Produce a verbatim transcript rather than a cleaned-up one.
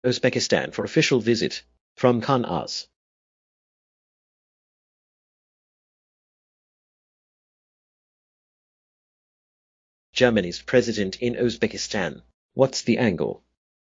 Uzbekistan for official visit from Khan Az. Germany's president in Uzbekistan. What's the angle?